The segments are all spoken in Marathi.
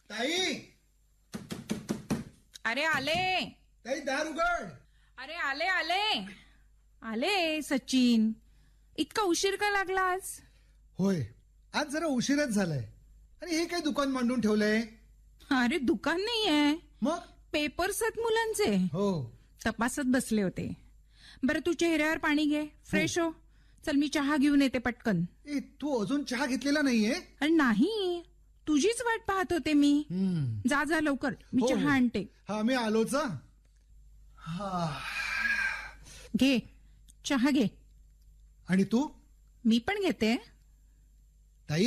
ताई, अरे आले. ताई दार उघड. अरे आले आले आले सचिन, इतका उशीर का लागला आज? होय, आज जरा उशीरच झालाय. आणि हे काय दुकान मांडून ठेवलंय? अरे दुकान नाहीये, मग पेपर्स आहेत मुलांचे, हो. तपासत बसले होते. बरं तू चेहऱ्यावर पाणी घे, फ्रेश हो. चल मी चहा घेऊन येते पटकन. ए, तू अजून चहा घेतलेला नाहीये? अरे नाही, तुझीच वाट पाहत होते मी. जा जा लवकर, मी हो, चहा हो. आणते. हा मी आलोच. हा. घे चहा घे. आणि तू? मी पण घेते. ताई,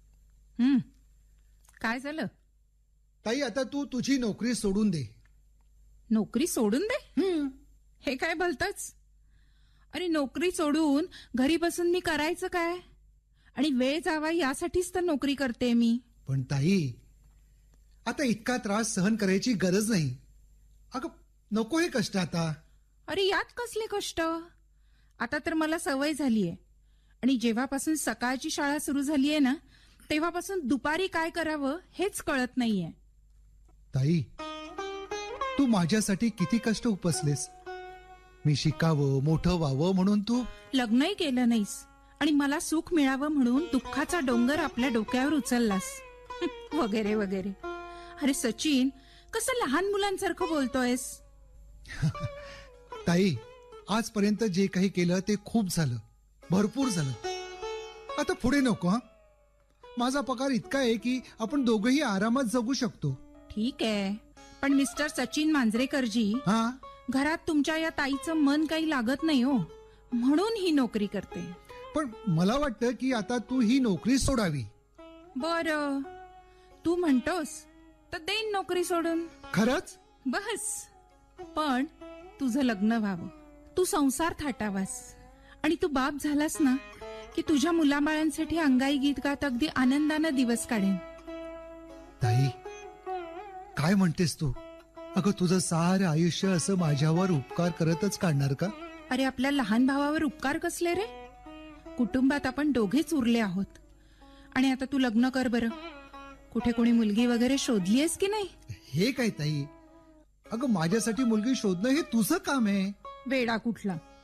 काय झालं? ताई आता तू तुझी नोकरी सोडून दे. नोकरी सोडून दे? हे काय बोलतच? अरे नोकरी सोडून घरी बसून मी करायचं काय? आणि वेळ जावा यासाठीच तर नोकरी करते मी. पण ताई, आता इतका त्रास सहन करायची गरज नाही. अगं नको हे कष्ट आता. अरे यात कसले कष्ट? आता तर मला सवय झालीये. आणि जेव्हापासून सकाळची शाळा सुरू झालीये ना, तेव्हापासून दुपारी काय करावं हेच कळत नाहीये. ताई, तू माझ्यासाठी किती कष्ट उपसलेस. मी शिकावं, मोठं व्हावं म्हणून तू लग्नही केलं नाहीस आणि मला सुख मिळावं म्हणून दुःखाचा डोंगर आपल्या डोक्यावर उचललास वगैरे वगैरे. अरे सचिन, कसं लहान मुलांसारखं बोलतोयस? ताई, आजपर्यंत जे काही केलं ते खूप झालं, भरपूर झालं. आता पुढे नको. हा, माझा पगार इतका आहे की आपण दोघंही आरामात जगू शकतो. ठीक आहे, पण मिस्टर सचिन मांजरेकरजी, हा, घरात तुमच्या या ताईचं मन काही लागत नाही हो, म्हणून ही नोकरी करते. पण मला वाटतं की आता तू ही नोकरी सोडावी. बरं, तू म्हणतोस तर देईन नोकरी सोडून. खरंच? बस, पण तुझं लग्न व्हावं, तू संसार थाटावास आणि तू बाप झालास ना की तुझ्या मुलाबाळांसाठी अंगाई गीत गात अगदी आनंदानं दिवस काढेन. ताई, काय म्हणतेस तू? अगं तुझं सारं आयुष्य असं माझ्यावर उपकार करतच काढणार का? अरे आपल्या लहान भावावर उपकार कसले रे? कुटुंबात आपण दोघेच उरले आहोत. आणि आता तू लग्न कर बरं. कुठे कोणी मुलगी वगैरे शोधलीयस की नाही? हे काय ताई, अगं माझ्यासाठी मुलगी शोधणं हे तुझं काम आहे. वेडा कुठला.